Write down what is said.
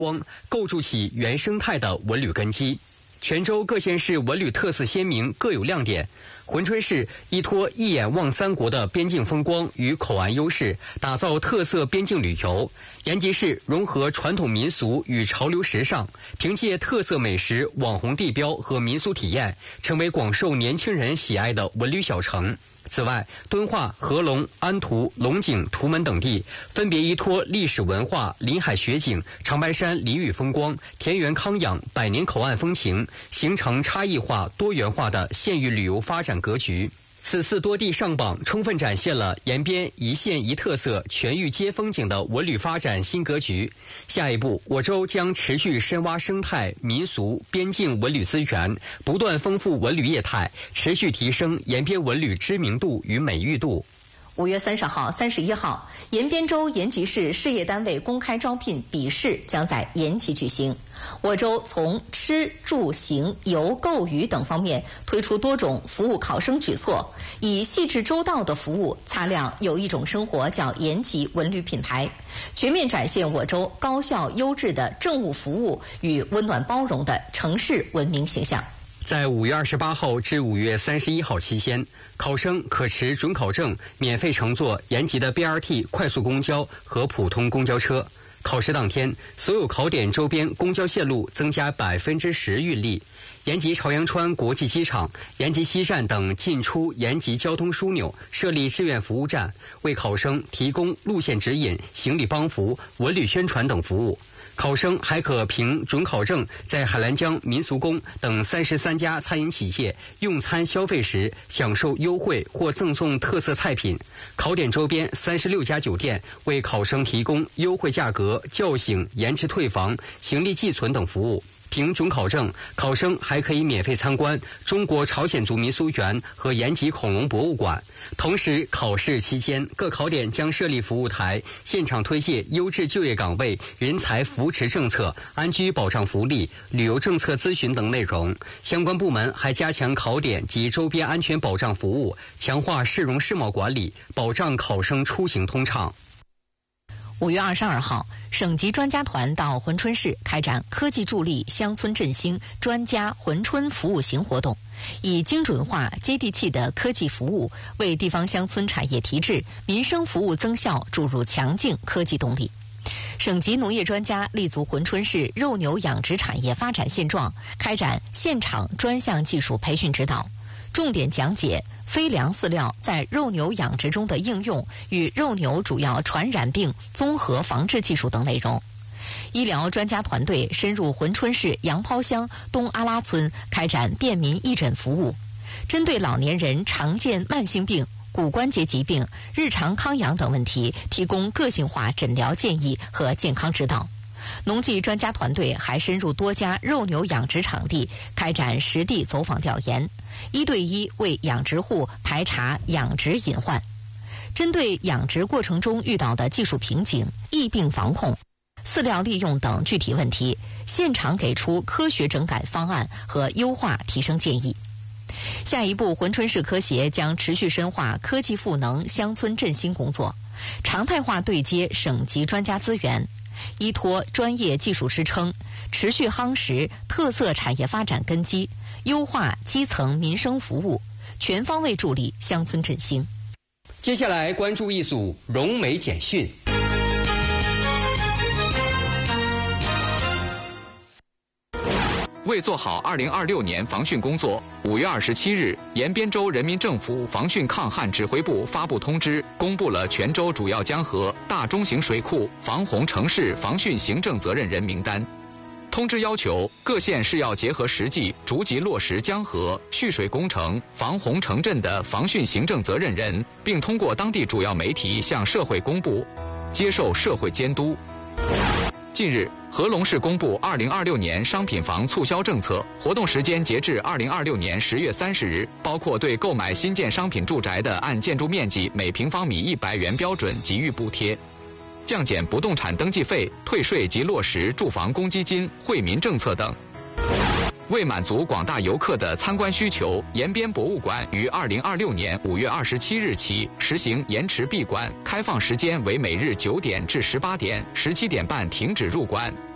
构筑起原生态的文旅根基。泉州各县市文旅特色鲜明，各有亮点。珲春市依托一眼望三国的边境风光与口岸优势，打造特色边境旅游。延吉市融合传统民俗与潮流时尚，凭借特色美食、网红地标和民俗体验，成为广受年轻人喜爱的文旅小城。此外，敦化、合龙、安图、龙井、图门等地分别依托历史文化、临海雪景、长白山林屿风光、田园康养、百年口岸风情，形成差异化、多元化的县域旅游发展格局。此次多地上榜，充分展现了延边一县一特色、全域皆风景的文旅发展新格局。下一步，我州将持续深挖生态、民俗、边境文旅资源，不断丰富文旅业态，持续提升延边文旅知名度与美誉度。 5月30号、31号，延边州延吉市事业单位公开招聘笔试将在延吉举行。我州从吃、住、行、游、购、娱等方面推出多种服务考生举措，以细致周到的服务擦亮有一种生活叫延吉文旅品牌，全面展现我州高效优质的政务服务与温暖包容的城市文明形象。 在5月28号至5月31号期间，考生可持准考证免费乘坐延吉的 BRT 快速公交和普通公交车。考试当天，所有考点周边公交线路增加10%运力。延吉朝阳川国际机场、延吉西站等进出延吉交通枢纽设立志愿服务站，为考生提供路线指引、行李帮扶、文旅宣传等服务。考生还可凭准考证在海兰江民俗宫等33家餐饮企业用餐消费时享受优惠或赠送特色菜品。考点周边36家酒店为考生提供优惠价格、叫醒、延迟退房、行李寄存等服务。凭准考证，考生还可以免费参观中国朝鲜族民俗园和延吉恐龙博物馆。同时，考试期间各考点将设立服务台，现场推介优质就业岗位、人才扶持政策、安居保障福利、旅游政策咨询等内容。相关部门还加强考点及周边安全保障服务，强化市容市貌管理，保障考生出行通畅。 5月22号，省级专家团到珲春市开展科技助力乡村振兴专家珲春服务行活动，以精准化、接地气的科技服务，为地方乡村产业提质、民生服务增效注入强劲科技动力。省级农业专家立足珲春市肉牛养殖产业发展现状，开展现场专项技术培训指导，重点讲解非粮饲料在肉牛养殖中的应用与肉牛主要传染病综合防治技术等内容。医疗专家团队深入珲春市杨抛乡东阿拉村开展便民义诊服务，针对老年人常见慢性病、骨关节疾病、日常康养等问题提供个性化诊疗建议和健康指导。农技专家团队还深入多家肉牛养殖场地开展实地走访调研，1对1为养殖户排查养殖隐患，针对养殖过程中遇到的技术瓶颈、疫病防控、饲料利用等具体问题，现场给出科学整改方案和优化提升建议。下一步，珲春市科协将持续深化科技赋能乡村振兴工作，常态化对接省级专家资源，依托专业技术支撑，持续夯实特色产业发展根基，优化基层民生服务，全方位助力乡村振兴。 接下来关注一组融媒简讯。 为做好2026年防汛工作，5月27日，延边州人民政府防汛抗旱指挥部发布通知，公布了全州主要江河、大中型水库防洪城市防汛行政责任人名单。通知要求，各县市要结合实际，逐级落实江河、蓄水工程、防洪城镇的防汛行政责任人，并通过当地主要媒体向社会公布，接受社会监督。近日，合龙市公布2026年商品房促销政策，活动时间截至2026年10月30日，包括对购买新建商品住宅的按建筑面积每平方米100元标准给予补贴，降减不动产登记费、退税及落实住房公积金惠民政策等。为满足广大游客的参观需求，延边博物馆于2026年5月27日起实行延迟闭馆，开放时间为每日9点至18点，17点半停止入馆。